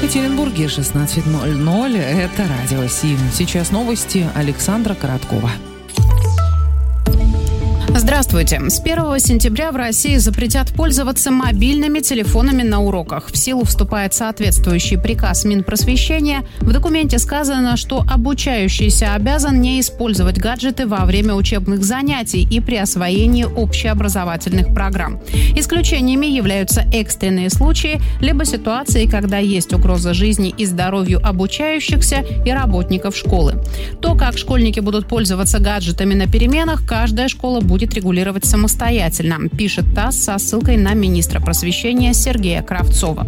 Екатеринбурге 16:00. Это Радио Си. Сейчас новости Александра Короткова. Здравствуйте. С 1 сентября в России запретят пользоваться мобильными телефонами на уроках. В силу вступает соответствующий приказ Минпросвещения. В документе сказано, что обучающийся обязан не использовать гаджеты во время учебных занятий и при освоении общеобразовательных программ. Исключениями являются экстренные случаи, либо ситуации, когда есть угроза жизни и здоровью обучающихся и работников школы. То, как школьники будут пользоваться гаджетами на переменах, каждая школа будет регулировать самостоятельно, пишет ТАСС со ссылкой на министра просвещения Сергея Кравцова.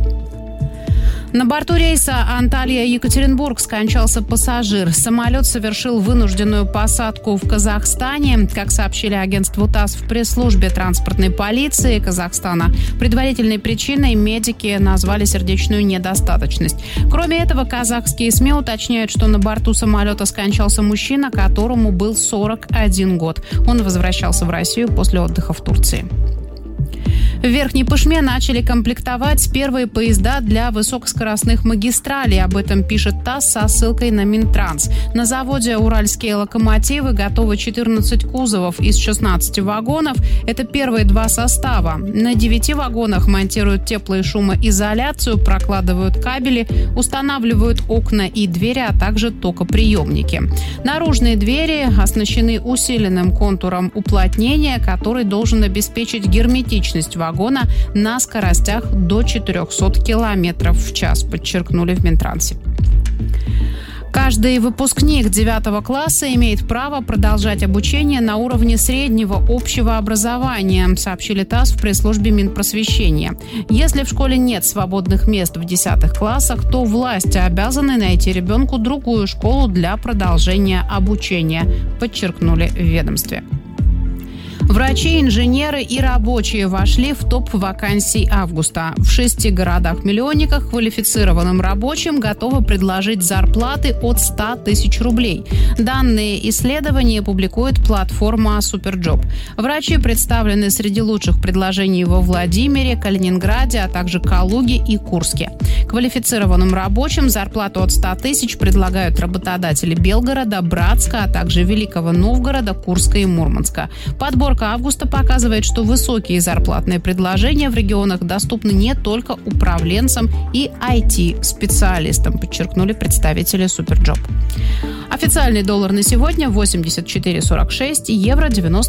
На борту рейса Анталья-Екатеринбург скончался пассажир. Самолет совершил вынужденную посадку в Казахстане. Как сообщили агентству ТАСС в пресс-службе транспортной полиции Казахстана, предварительной причиной медики назвали сердечную недостаточность. Кроме этого, казахские СМИ уточняют, что на борту самолета скончался мужчина, которому был 41 год. Он возвращался в Россию после отдыха в Турции. В Верхней Пышме начали комплектовать первые поезда для высокоскоростных магистралей. Об этом пишет ТАСС со ссылкой на Минтранс. На заводе «Уральские локомотивы» готовы 14 кузовов из 16 вагонов. Это первые два состава. На 9 вагонах монтируют тепло- и шумоизоляцию, прокладывают кабели, устанавливают окна и двери, а также токоприемники. Наружные двери оснащены усиленным контуром уплотнения, который должен обеспечить герметичность вагона на скоростях до 400 км в час, подчеркнули в Минтрансе. Каждый выпускник 9 класса имеет право продолжать обучение на уровне среднего общего образования, сообщили ТАСС в пресс-службе Минпросвещения. Если в школе нет свободных мест в 10 классах, то власти обязаны найти ребенку другую школу для продолжения обучения, подчеркнули в ведомстве. Врачи, инженеры и рабочие вошли в топ вакансий августа. В 6 городах-миллионниках квалифицированным рабочим готовы предложить зарплаты от 100 тысяч рублей. Данные исследования публикует платформа Суперджоп. Врачи представлены среди лучших предложений во Владимире, Калининграде, а также Калуге и Курске. Квалифицированным рабочим зарплату от 100 тысяч предлагают работодатели Белгорода, Братска, а также Великого Новгорода, Курска и Мурманска. Подборка августа показывает, что высокие зарплатные предложения в регионах доступны не только управленцам и IT-специалистам, подчеркнули представители Суперджоп. Официальный доллар на сегодня 84,46, евро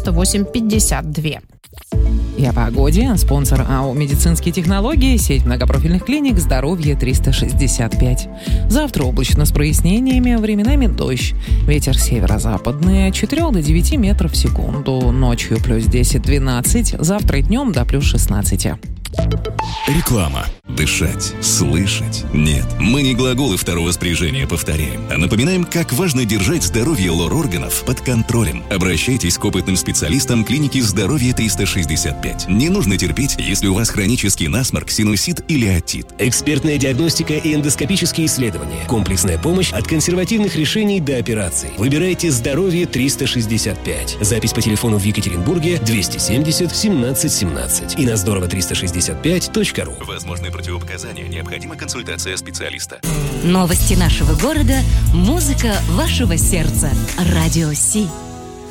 98,52. И о погоде. Спонсор АО «Медицинские технологии», сеть многопрофильных клиник «Здоровье 365». Завтра облачно с прояснениями, временами дождь. Ветер северо-западный от 4 до 9 метров в секунду. Ночью плюс 10-12, завтра и днем до плюс 16. Реклама. Дышать, слышать. Нет, мы не глаголы второго спряжения повторяем, а напоминаем, как важно держать здоровье лор-органов под контролем. Обращайтесь к опытным специалистам клиники «Здоровье 365». Не нужно терпеть, если у вас хронический насморк, синусит или отит. Экспертная диагностика и эндоскопические исследования. Комплексная помощь от консервативных решений до операций. Выбирайте «Здоровье 365». Запись по телефону в Екатеринбурге 270 17 17 и на здорово365.ру. Возможны противопоказания, необходима консультация специалиста. Новости нашего города, музыка вашего сердца. Радио Си.